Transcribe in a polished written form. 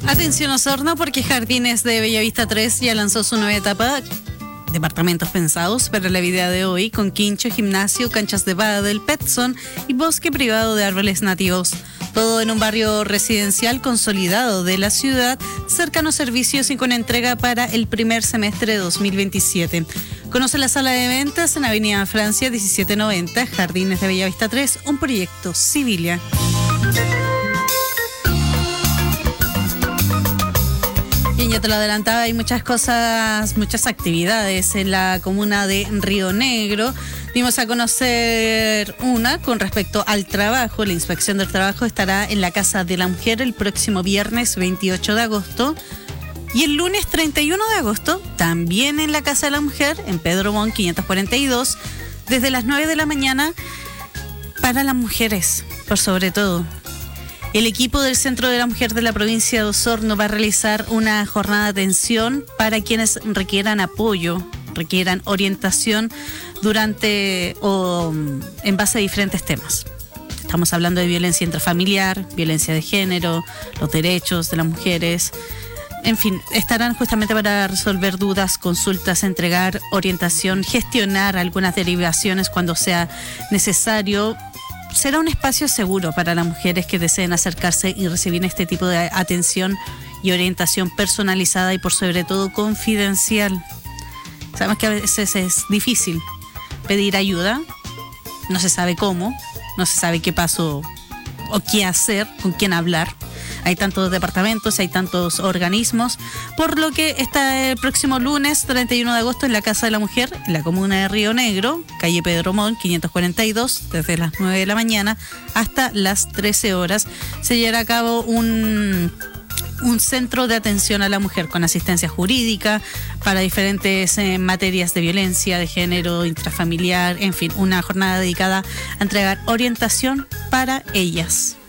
Atención Osorno, porque Jardines de Bellavista 3 ya lanzó su nueva etapa. Departamentos pensados para la vida de hoy, con quincho, gimnasio, canchas de pádel, Petson y bosque privado de árboles nativos. Todo en un barrio residencial consolidado de la ciudad, cercano a servicios y con entrega para el primer semestre de 2027. Conoce la sala de ventas en Avenida Francia 1790, Jardines de Bellavista 3, un proyecto Civilia. Bien, ya te lo adelantaba, hay muchas cosas, muchas actividades en la comuna de Río Negro. Dimos a conocer una con respecto al trabajo. La inspección del trabajo estará en la Casa de la Mujer el próximo viernes 28 de agosto. Y el lunes 31 de agosto, también en la Casa de la Mujer, en Pedro Montt 542, desde las 9 de la mañana, para las mujeres, por sobre todo. El equipo del Centro de la Mujer de la provincia de Osorno va a realizar una jornada de atención para quienes requieran apoyo, requieran orientación durante o en base a diferentes temas. Estamos hablando de violencia intrafamiliar, violencia de género, los derechos de las mujeres. En fin, estarán justamente para resolver dudas, consultas, entregar orientación, gestionar algunas derivaciones cuando sea necesario. Será un espacio seguro para las mujeres que deseen acercarse y recibir este tipo de atención y orientación personalizada y por sobre todo confidencial. Sabemos que a veces es difícil pedir ayuda, no se sabe cómo, no se sabe qué pasó o qué hacer, con quién hablar. Hay tantos departamentos, hay tantos organismos, por lo que está el próximo lunes 31 de agosto en la Casa de la Mujer, en la comuna de Río Negro, calle Pedro Montt 542, desde las 9 de la mañana hasta las 13 horas, se llevará a cabo un centro de atención a la mujer con asistencia jurídica para diferentes materias de violencia, de género, intrafamiliar, en fin, una jornada dedicada a entregar orientación para ellas.